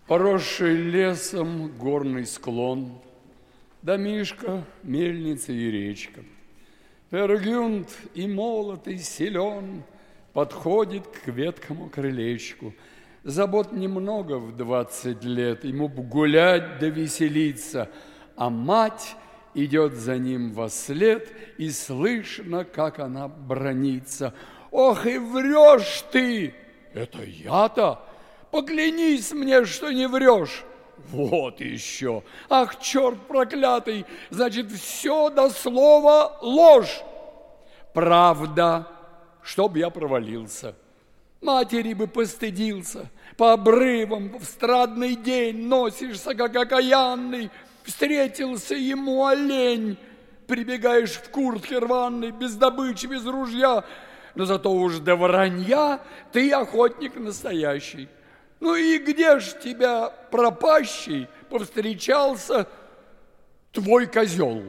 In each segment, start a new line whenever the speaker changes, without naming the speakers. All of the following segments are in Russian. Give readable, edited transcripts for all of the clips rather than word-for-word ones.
Поросший лесом горный склон, домишко, мельница и речка. Пергюнд и молотый силен подходит к веткому крылечку. Забот немного в 20 лет, ему б гулять да веселиться, а мать идет за ним вослед, и слышно, как она бранится. «Ох, и врешь ты!» «Это я-то? Поклянись мне, что не врешь!» «Вот еще! Ах, черт проклятый! Значит, все до слова ложь!» «Правда, чтоб я провалился. Матери бы постыдился. По обрывам в страдный день носишься, как окаянный. Встретился ему олень. Прибегаешь в куртке рваной, без добычи, без ружья. Но зато уж до вранья ты охотник настоящий. Ну и где ж тебя, пропащий, повстречался твой козел?»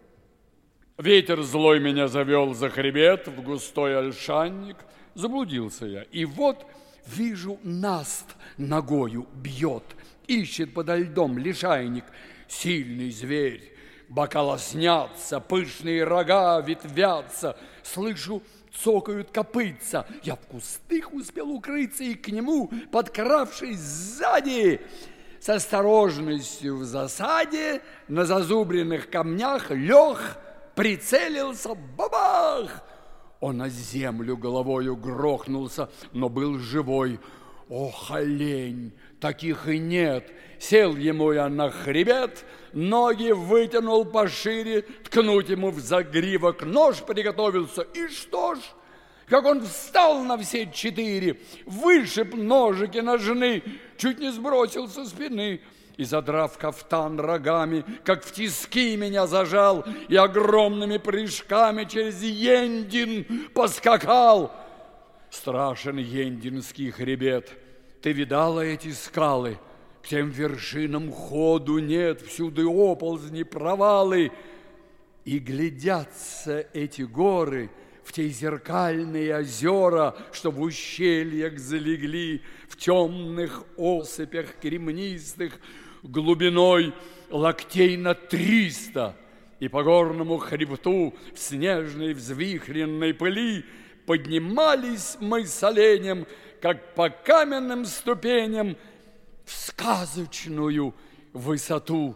Ветер злой меня завел за хребет в густой ольшанник. Заблудился я, и вот вижу, наст ногою бьет, ищет подо льдом лишайник. Сильный зверь, бока лоснятся, пышные рога ветвятся. Слышу, цокают копытца. Я в кустах успел укрыться, и к нему, подкравшись сзади, с осторожностью в засаде, на зазубренных камнях лег, прицелился, бабах! Он на землю головою грохнулся, но был живой. Ох, олень, таких и нет. Сел ему я на хребет, ноги вытянул пошире, ткнуть ему в загривок нож приготовился. И что ж, как он встал на все четыре, вышиб ножики ножны, чуть не сбросил со спины. И, задрав кафтан рогами, как в тиски меня зажал, и огромными прыжками через Ендин поскакал. Страшен Ендинский хребет. Ты видала эти скалы? К тем вершинам ходу нет, всюду оползни, провалы. И глядятся эти горы в те зеркальные озера, что в ущельях залегли, в темных осыпях кремнистых, глубиной локтей на 300, и по горному хребту в снежной взвихренной пыли поднимались мы с оленем, как по каменным ступеням, в сказочную высоту.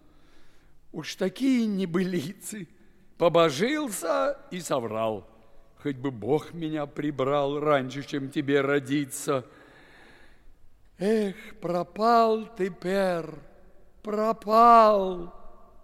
Уж такие небылицы, побожился и соврал. Хоть бы Бог меня прибрал раньше, чем тебе родиться. Эх, пропал ты, Пер, пропал.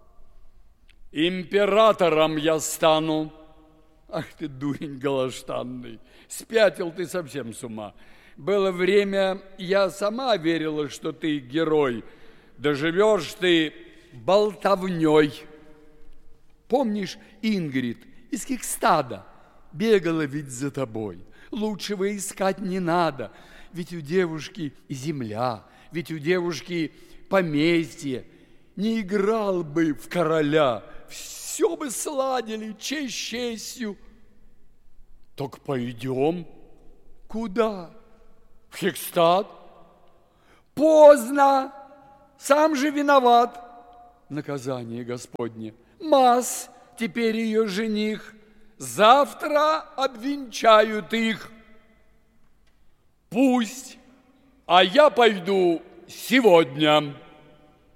Императором я стану. Ах ты, дурень голоштанный, спятил ты совсем с ума. Было время, я сама верила, что ты герой. Доживешь ты болтовней. Помнишь, Ингрид из Кикстада бегала ведь за тобой. Лучшего искать не надо. Ведь у девушки земля, ведь у девушки поместье. Не играл бы в короля, все бы сладили, честь честью. Так пойдем. Куда? В Хикстад? Поздно, сам же виноват. Наказание Господне. Мас, теперь ее жених. Завтра обвенчают их. Пусть, а я пойду сегодня.